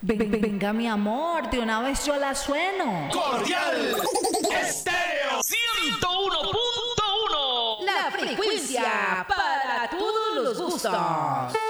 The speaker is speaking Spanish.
Venga, mi amor, de una vez yo la sueno. Cordial Estéreo 101.1. La frecuencia para todos los gustos.